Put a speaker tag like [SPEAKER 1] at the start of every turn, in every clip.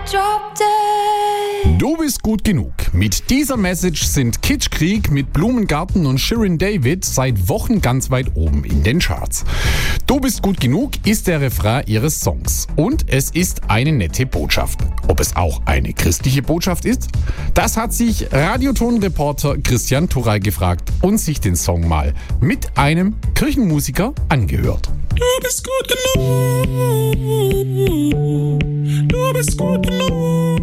[SPEAKER 1] drop dead.
[SPEAKER 2] Du bist gut genug. Mit dieser Message sind Kitschkrieg mit Blumengarten und Shirin David seit Wochen ganz weit oben in den Charts. Du bist gut genug ist der Refrain ihres Songs. Und es ist eine nette Botschaft. Ob es auch eine christliche Botschaft ist? Das hat sich Radioton-Reporter Christian Turay gefragt und sich den Song mal mit einem Kirchenmusiker angehört.
[SPEAKER 3] Du bist gut genug. Du bist gut genug.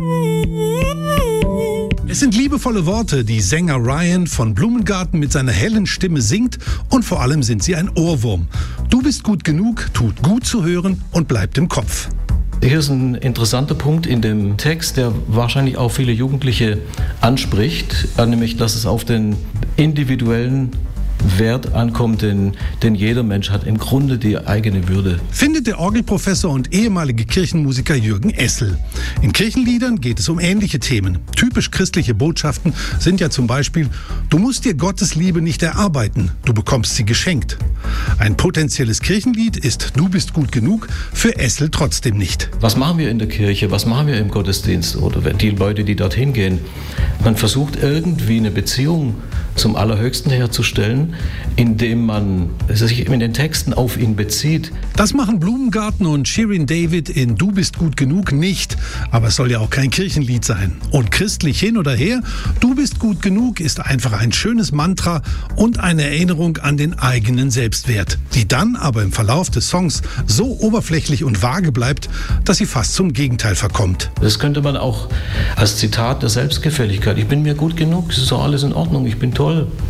[SPEAKER 3] Es sind liebevolle Worte, die Sänger Ryan von Blumengarten mit seiner hellen Stimme singt, und vor allem sind sie ein Ohrwurm. Du bist gut genug, tut gut zu hören und bleibt im Kopf.
[SPEAKER 4] Hier ist ein interessanter Punkt in dem Text, der wahrscheinlich auch viele Jugendliche anspricht, nämlich dass es auf den individuellen Wert ankommt, denn jeder Mensch hat im Grunde die eigene Würde.
[SPEAKER 3] Findet der Orgelprofessor und ehemalige Kirchenmusiker Jürgen Essel. In Kirchenliedern geht es um ähnliche Themen. Typisch christliche Botschaften sind ja zum Beispiel: Du musst dir Gottes Liebe nicht erarbeiten, du bekommst sie geschenkt. Ein potenzielles Kirchenlied ist Du bist gut genug, für Essel trotzdem nicht.
[SPEAKER 4] Was machen wir in der Kirche, was machen wir im Gottesdienst oder die Leute, die dorthin gehen? Man versucht irgendwie eine Beziehung zum Allerhöchsten herzustellen, indem man sich in den Texten auf ihn bezieht.
[SPEAKER 3] Das machen Blumengarten und Shirin David in Du bist gut genug nicht, aber es soll ja auch kein Kirchenlied sein. Und christlich hin oder her, Du bist gut genug ist einfach ein schönes Mantra und eine Erinnerung an den eigenen Selbstwert, die dann aber im Verlauf des Songs so oberflächlich und vage bleibt, dass sie fast zum Gegenteil verkommt.
[SPEAKER 4] Das könnte man auch als Zitat der Selbstgefälligkeit: Ich bin mir gut genug, es ist doch alles in Ordnung, ich bin toll.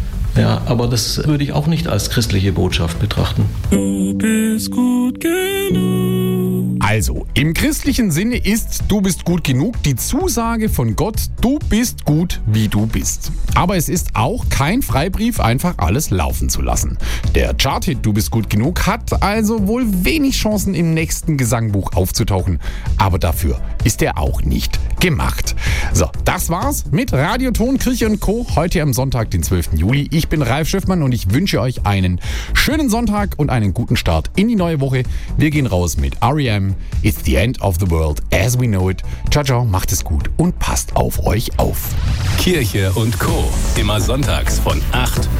[SPEAKER 4] Ja, aber das würde ich auch nicht als christliche Botschaft betrachten.
[SPEAKER 3] Du bist gut genug.
[SPEAKER 2] Also, im christlichen Sinne ist Du bist gut genug die Zusage von Gott, du bist gut, wie du bist. Aber es ist auch kein Freibrief, einfach alles laufen zu lassen. Der Charthit Du bist gut genug hat also wohl wenig Chancen, im nächsten Gesangbuch aufzutauchen. Aber dafür ist er auch nicht gemacht. So, das war's mit Radioton Kirche & Co. heute am Sonntag, den 12. Juli. Ich bin Ralf Schiffmann und ich wünsche euch einen schönen Sonntag und einen guten Start in die neue Woche. Wir gehen raus mit R.E.M. It's the end of the world as we know it. Ciao, ciao, macht es gut und passt auf euch auf.
[SPEAKER 5] Kirche & Co. Immer sonntags von 8